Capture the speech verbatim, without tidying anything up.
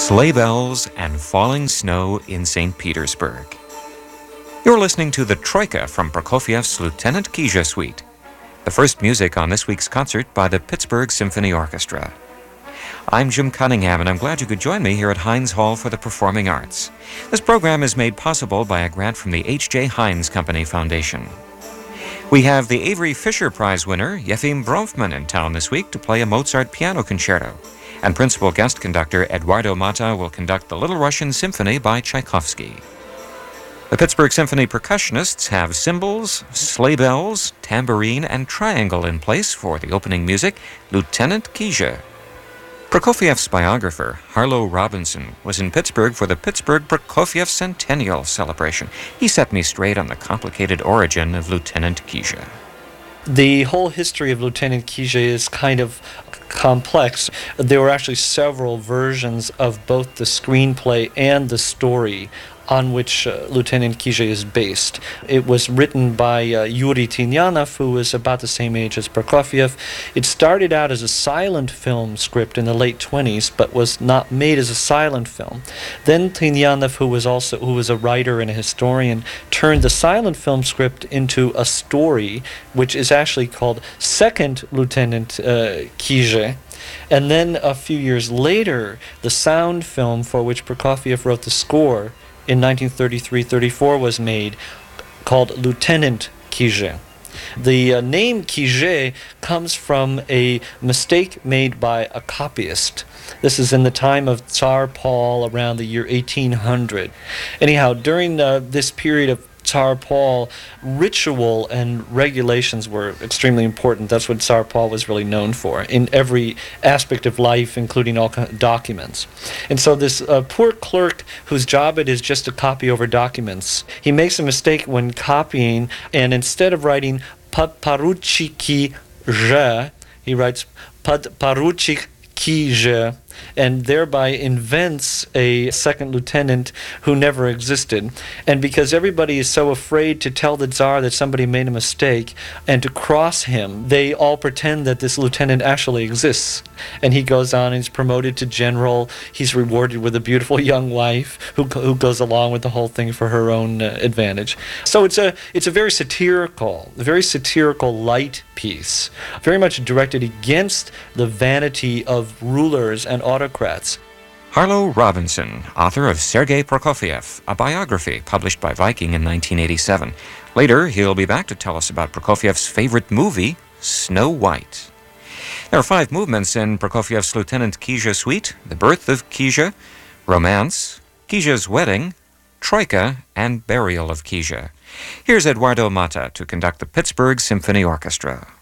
Sleigh bells and falling snow in Saint Petersburg. You're listening to the Troika from Prokofiev's Lieutenant Kizha Suite, the first music on this week's concert by the Pittsburgh Symphony Orchestra. I'm Jim Cunningham, and I'm glad you could join me here at Heinz Hall for the Performing Arts. This program is made possible by a grant from the H J. Heinz Company Foundation. We have the Avery Fisher Prize winner, Yefim Bronfman, in town this week to play a Mozart piano concerto. And principal guest conductor Eduardo Mata will conduct the Little Russian Symphony by Tchaikovsky. The Pittsburgh Symphony percussionists have cymbals, sleigh bells, tambourine, and triangle in place for the opening music, Lieutenant Kizha. Prokofiev's biographer, Harlow Robinson, was in Pittsburgh for the Pittsburgh Prokofiev Centennial celebration. He set me straight on the complicated origin of Lieutenant Kizha. The whole history of Lieutenant Kizha is kind of complex. There were actually several versions of both the screenplay and the story on which uh, Lieutenant Kizha is based. It was written by uh, Yuri Tynyanov, who was about the same age as Prokofiev. It started out as a silent film script in the late twenties, but was not made as a silent film. Then Tynyanov, who was also who was a writer and a historian, turned the silent film script into a story, which is actually called Second Lieutenant uh, Kizha. And then a few years later, the sound film for which Prokofiev wrote the score in nineteen thirty-three thirty-four was made, called Lieutenant Kizha. The uh, name Kizha comes from a mistake made by a copyist. This is in the time of Tsar Paul around the year eighteen hundred. Anyhow, during uh, this period of Tsar Paul, ritual and regulations were extremely important. That's what Tsar Paul was really known for in every aspect of life, including all documents. And so this uh, poor clerk, whose job it is just to copy over documents, he makes a mistake when copying, and instead of writing Podporuchiki Zhe, he writes Podporuchik Kizha, and thereby invents a second lieutenant who never existed. And because everybody is so afraid to tell the Tsar that somebody made a mistake and to cross him, they all pretend that this lieutenant actually exists. And he goes on and he's promoted to general. He's rewarded with a beautiful young wife who who goes along with the whole thing for her own uh, advantage. So it's a it's a very satirical, a very satirical light piece, very much directed against the vanity of rulers and autocrats. Harlow Robinson, author of Sergei Prokofiev, a biography published by Viking in nineteen eighty-seven. Later, he'll be back to tell us about Prokofiev's favorite movie, Snow White. There are five movements in Prokofiev's Lieutenant Kizha Suite: The Birth of Kizha, Romance, Kizha's Wedding, Troika, and Burial of Kizha. Here's Eduardo Mata to conduct the Pittsburgh Symphony Orchestra.